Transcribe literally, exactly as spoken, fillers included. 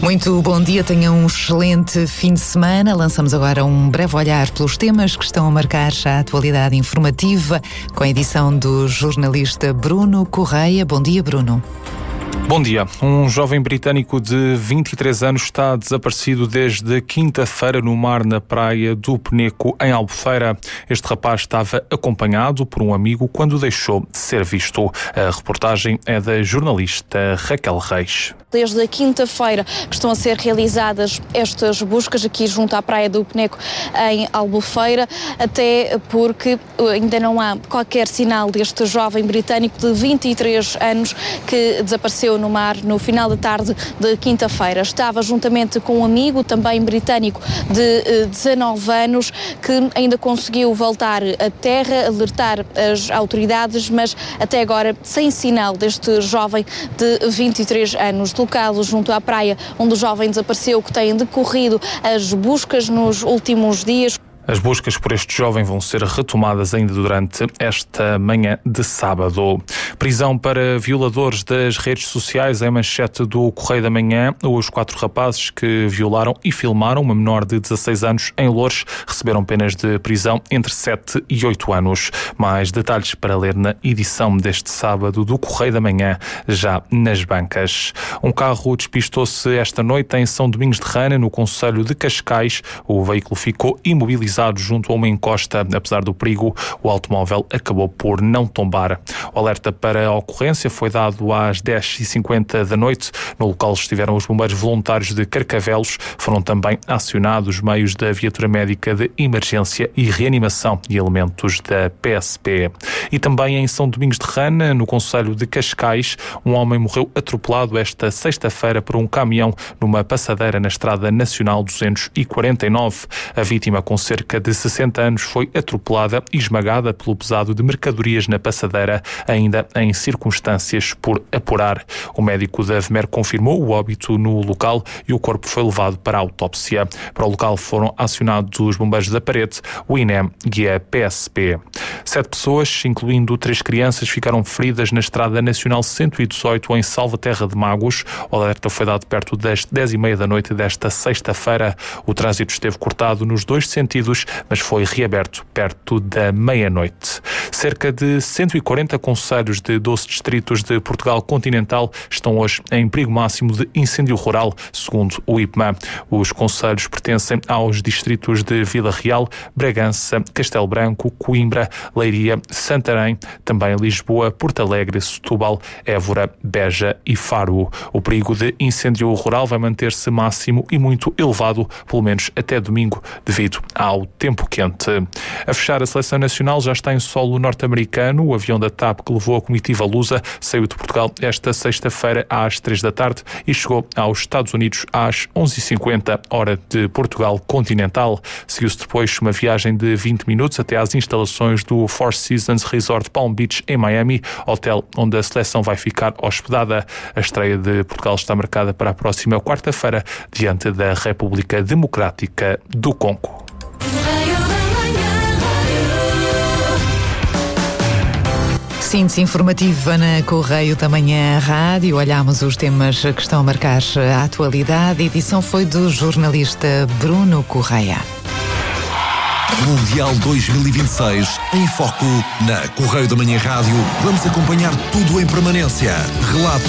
Muito bom dia, tenha um excelente fim de semana. Lançamos agora um breve olhar pelos temas que estão a marcar a atualidade informativa com a edição do jornalista Bruno Correia. Bom dia, Bruno. Bom dia. Um jovem britânico de vinte e três anos está desaparecido desde quinta-feira no mar na praia do Peneco, em Albufeira. Este rapaz estava acompanhado por um amigo quando deixou de ser visto. A reportagem é da jornalista Raquel Reis. Desde a quinta-feira que estão a ser realizadas estas buscas aqui junto à praia do Peneco, em Albufeira, até porque ainda não há qualquer sinal deste jovem britânico de vinte e três anos que desapareceu no mar no final da tarde de quinta-feira. Estava juntamente com um amigo, também britânico, de dezanove anos, que ainda conseguiu voltar à terra, alertar as autoridades, mas até agora sem sinal deste jovem de vinte e três anos. Locado junto à praia onde o jovem desapareceu, que têm decorrido as buscas nos últimos dias. As buscas por este jovem vão ser retomadas ainda durante esta manhã de sábado. Prisão para violadores das redes sociais em manchete do Correio da Manhã. Os quatro rapazes que violaram e filmaram uma menor de dezasseis anos em Loures receberam penas de prisão entre sete e oito anos. Mais detalhes para ler na edição deste sábado do Correio da Manhã, já nas bancas. Um carro despistou-se esta noite em São Domingos de Rana, no concelho de Cascais. O veículo ficou imobilizado junto a uma encosta. Apesar do perigo, o automóvel acabou por não tombar. O alerta para a ocorrência foi dado às dez e cinquenta da noite. No local estiveram os bombeiros voluntários de Carcavelos. Foram também acionados meios da viatura médica de emergência e reanimação e elementos da P S P. E também em São Domingos de Rana, no concelho de Cascais, um homem morreu atropelado esta sexta-feira por um caminhão numa passadeira na Estrada Nacional duzentos e quarenta e nove. A vítima, com cerca de sessenta anos, foi atropelada e esmagada pelo pesado de mercadorias na passadeira, ainda em circunstâncias por apurar. O médico da V M E R confirmou o óbito no local e o corpo foi levado para a autópsia. Para o local foram acionados os bombeiros da Parede, o I N E M e a P S P. Sete pessoas, incluindo três crianças, ficaram feridas na Estrada Nacional cento e dezoito em Salvaterra de Magos. O alerta foi dado perto das dez e meia da noite desta sexta-feira. O trânsito esteve cortado nos dois sentidos, mas foi reaberto perto da meia-noite. Cerca de cento e quarenta concelhos de doze distritos de Portugal continental estão hoje em perigo máximo de incêndio rural, segundo o I P M A. Os concelhos pertencem aos distritos de Vila Real, Bragança, Castelo Branco, Coimbra, Leiria, Santarém, também Lisboa, Porto Alegre, Setúbal, Évora, Beja e Faro. O perigo de incêndio rural vai manter-se máximo e muito elevado, pelo menos até domingo, devido ao tempo quente. A fechar, a seleção nacional já está em solo norte-americano. O avião da TAP que levou a comitiva lusa saiu de Portugal esta sexta-feira às três da tarde e chegou aos Estados Unidos às onze e cinquenta, hora de Portugal continental. Seguiu-se depois uma viagem de vinte minutos até às instalações do Four Seasons Resort Palm Beach em Miami, hotel onde a seleção vai ficar hospedada. A estreia de Portugal está marcada para a próxima quarta-feira diante da República Democrática do Congo. Síntese informativa na Correio da Manhã Rádio. Olhamos os temas que estão a marcar a atualidade. A edição foi do jornalista Bruno Correia. Mundial dois mil e vinte e seis em foco na Correio da Manhã Rádio. Vamos acompanhar tudo em permanência. Relatos